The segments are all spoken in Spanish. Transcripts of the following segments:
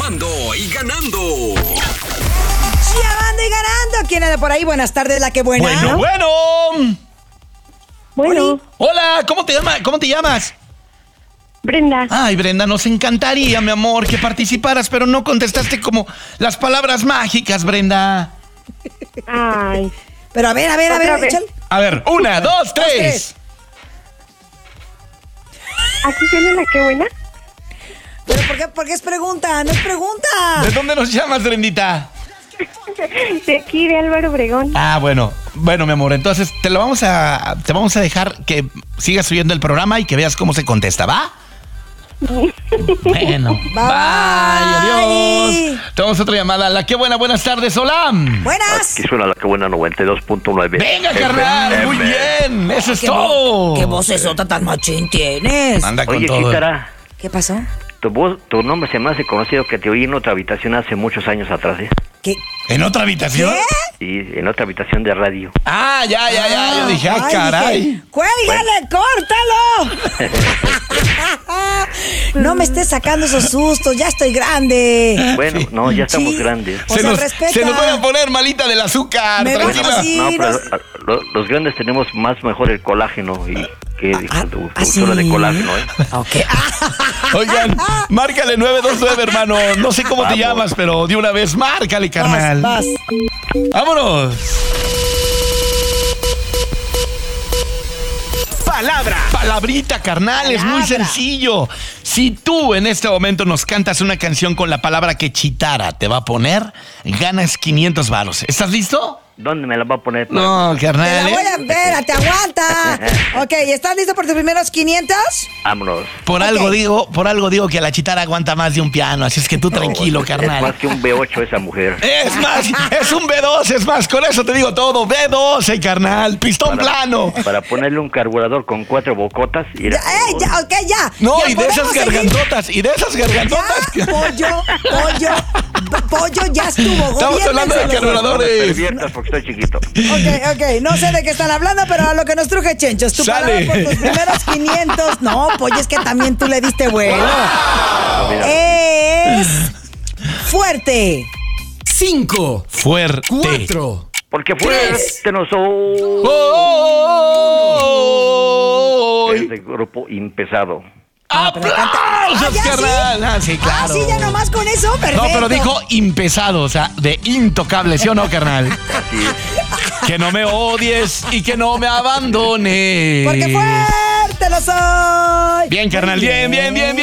Llamando y ganando. Llamando y ganando. ¿Quién anda por ahí? Buenas tardes, la que buena. Bueno. Hola, ¿cómo te llamas? Brenda. Ay, Brenda, nos encantaría, mi amor, que participaras, pero no contestaste como las palabras mágicas, Brenda. Ay. Pero a ver, Otra vez. échale. A ver, 1, 2, 3. ¿Aquí tiene la que buena? ¿Pero por qué es pregunta? No es pregunta. ¿De dónde nos llamas, Brendita? De aquí, de Álvaro Obregón. Ah, bueno, mi amor, entonces te vamos a dejar que sigas oyendo el programa y que veas cómo se contesta, ¿va? Bueno, Bye. Adiós. Tenemos otra llamada. La que buena, buenas tardes, hola. Buenas. Aquí suena la que buena 92.9. Venga, carnal, muy bien, eso es todo. ¿Qué vocesota tan machín tienes? Anda con Oye, todo. Chitara, ¿Qué pasó? tu nombre se me hace conocido que te oí en otra habitación hace muchos años atrás, ¿eh? ¿Qué? ¿En otra habitación? Sí, en otra habitación de radio. Ah, ya. Yo dije, Ay, caray. dije, ¡cuélgale, córtalo! No me estés sacando esos sustos, ya estoy grande. Bueno, no, ya estamos Sí. grandes. O sea, respeta. se nos va a poner malita del azúcar. Me Tranquila. vas a decir- No, Sí, pero los grandes tenemos más mejor el colágeno y que ¿sí? de colágeno, ¿eh? Ok. Oigan, márcale 929, hermano. No sé cómo te Vamos. llamas, pero de una vez, márcale, carnal. Vas. ¡Vámonos! Palabrita, carnal, es muy Palabra. sencillo. Si tú en este momento nos cantas una canción con la palabra que Chitara te va a poner, ganas 500 varos. ¿Estás listo? ¿Dónde me la va a poner? No, Te la carnal. voy a ver, te aguanta. Ok, ¿estás listo por tus primeros 500? Vámonos. Por Ok. algo digo que la Chitara aguanta más de un piano, así es que tú tranquilo, Es carnal. más que un B8 esa mujer. Es más, es un B12, es más, con eso te digo todo. B12, carnal, pistón plano. Para ponerle un carburador con 4 bocotas y Ya, ok, ya. No, Ya y de esas podemos seguir. gargantotas. Ya, pollo, ya estuvo. Estamos hablando de Gobiérnense los dos. carburadores. Perviertas porque estoy chiquito. Ok, no sé de qué están hablando, pero a lo que nos truje, Chenchos. Tu Sale. palabra por tus primeros 500. No, pollo, es que también tú le diste vuelo. Es fuerte. 5, Fuerte. 4, Porque fuerte no soy. ¡Oh! Es de grupo impesado. ¡Aplausos, ¿ya carnal! Ah, sí, claro. Ah, sí, ya nomás con eso, perfecto. No, pero dijo impesado, o sea, de intocable, ¿sí o no, carnal? Así es. Que no me odies y que no me abandones. Porque fuerte lo soy. Bien, carnal, bien.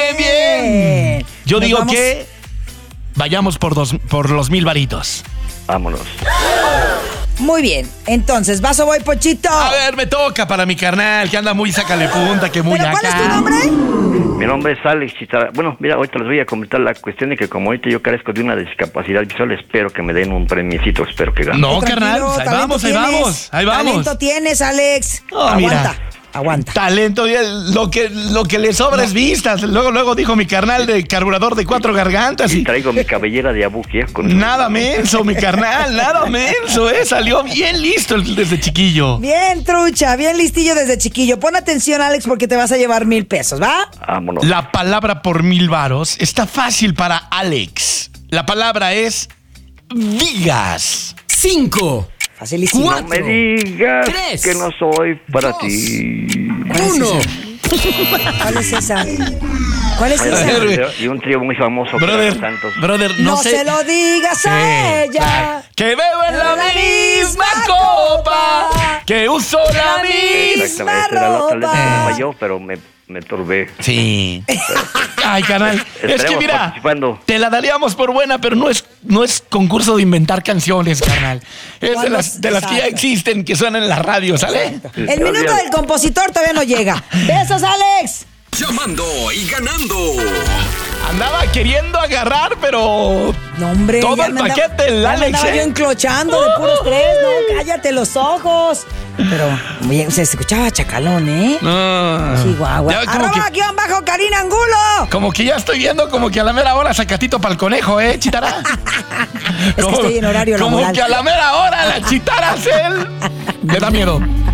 Yo Nos digo vamos. que vayamos por los 1000 varitos. Vámonos. Muy bien. Entonces, ¿vas o voy, Pochito? A ver, me toca para mi carnal, que anda muy sácale punta, que muy ¿Pero cuál es tu acá. nombre? Mi nombre es Alex Chitara. Bueno, mira, ahorita les voy a comentar la cuestión de que como ahorita yo carezco de una discapacidad visual, espero que me den un premiecito, espero que gane. No, Tranquilo, carnal, pues ahí talento vamos. tienes. Talento tienes, Alex. Oh, mira. Aguanta. Talento, lo que le sobra es vistas. Luego dijo mi carnal de carburador de 4 gargantas Y y traigo mi cabellera de abuquia con nada menso, mi carnal, nada menso, salió bien listo desde chiquillo. Bien, trucha, bien listillo desde chiquillo. Pon atención, Alex, porque te vas a llevar 1000 pesos, ¿va? Vámonos. La palabra por 1000 varos está fácil para Alex. La palabra es vigas. 5, Facilísimo. No me digas 3, que no soy para 2, ti. 1. ¿Cuál es esa? ¿Cuál es esa? Y un trío muy famoso. que era Brother, Santos. No sé. se lo digas Sí, a ella. claro. Que bebo en la misma copa, que uso la misma. Exactamente, era la otra letra que ropa. me falló, pero me turbé. Sí. Ay, carnal. Es que Estaremos mira, participando. te la daríamos por buena, pero no es concurso de inventar canciones, carnal. Es de las que ya Exacto. existen, que suenan en la radio, ¿sale? El minuto del compositor todavía no llega. ¡Besos, Alex! Llamando y ganando. Andaba queriendo agarrar, pero No, hombre. todo ya el me andaba- paquete, el ya me Alex, andaba yo enclochando de puros tres. No, cállate los ojos. Pero oye, se escuchaba chacalón, ¿eh? No. Chihuahua. Ya como ¡Arroba que, guión bajo Karina Angulo! como que ya estoy viendo como que a la mera hora sacatito para el conejo, Chitara. Es que estoy en horario Como laboral. que a la mera hora la Chitara Cel. Me da miedo.